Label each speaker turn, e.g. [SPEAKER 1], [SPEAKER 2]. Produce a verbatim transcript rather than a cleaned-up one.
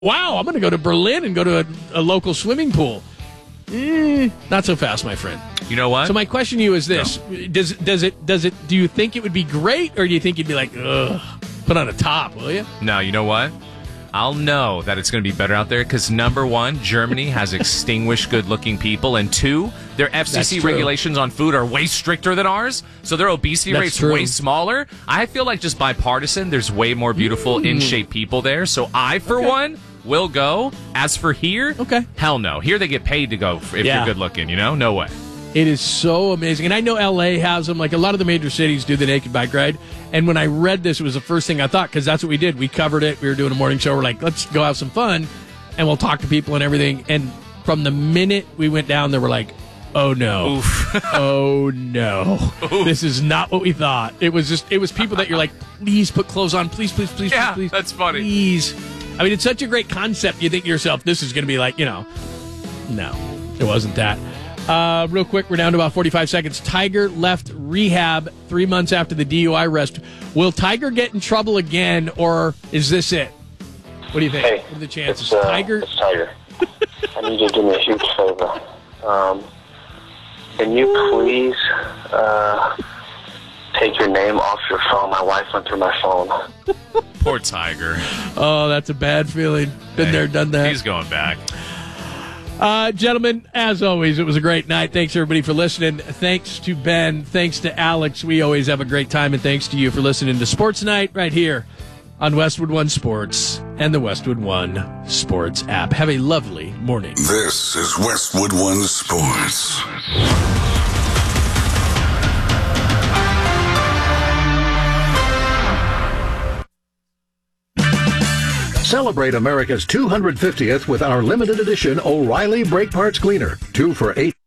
[SPEAKER 1] wow, I'm going to go to Berlin and go to a, a local swimming pool. Mm, not so fast, my friend.
[SPEAKER 2] You know what?
[SPEAKER 1] So my question to you is this: no. Does does it does it? Do you think it would be great, or do you think you'd be like, ugh, put on a top, will you?
[SPEAKER 2] No, you know what? I'll know that it's going to be better out there because, number one, Germany has extinguished good-looking people, and two, their F C C regulations on food are way stricter than ours, so their obesity
[SPEAKER 1] That's
[SPEAKER 2] rate's
[SPEAKER 1] true.
[SPEAKER 2] way smaller. I feel like just bipartisan, there's way more beautiful, mm. in-shape people there, so I, for okay. one, will go. As for here,
[SPEAKER 1] okay.
[SPEAKER 2] hell no. Here they get paid to go if yeah. you're good-looking, you know? No way.
[SPEAKER 1] It is so amazing. And I know L A has them. Like, a lot of the major cities do the naked bike ride. And when I read this, it was the first thing I thought, because that's what we did. We covered it. We were doing a morning show. We're like, let's go have some fun, and we'll talk to people and everything. And from the minute we went down there, we're like, oh, no.
[SPEAKER 2] Oof.
[SPEAKER 1] oh, no. Oof. This is not what we thought. It was just, it was people that you're like, please put clothes on. Please, please, please,
[SPEAKER 2] yeah,
[SPEAKER 1] please, please.
[SPEAKER 2] that's funny.
[SPEAKER 1] Please. I mean, it's such a great concept. You think to yourself, this is going to be like, you know, no, it wasn't that. Uh, real quick, we're down to about forty-five seconds. Tiger left rehab three months after the D U I arrest. Will Tiger get in trouble again, or is this it? What do you think?
[SPEAKER 3] Hey,
[SPEAKER 1] what are the chances?
[SPEAKER 3] It's, uh,
[SPEAKER 1] Tiger?
[SPEAKER 3] It's Tiger. I need you to do me a huge favor. Um, can you please uh, take your name off your phone? My wife went through my phone.
[SPEAKER 2] Poor Tiger.
[SPEAKER 1] Oh, that's a bad feeling. Been
[SPEAKER 2] hey,
[SPEAKER 1] there, done that.
[SPEAKER 2] He's going back.
[SPEAKER 1] Uh, gentlemen, as always, it was a great night. Thanks, everybody, for listening. Thanks to Ben. Thanks to Alex. We always have a great time. And thanks to you for listening to Sports Night right here on Westwood One Sports and the Westwood One Sports app. Have a lovely morning.
[SPEAKER 4] This is Westwood One Sports.
[SPEAKER 5] Celebrate America's two hundred fiftieth with our limited edition O'Reilly Brake Parts Cleaner. Two for eight.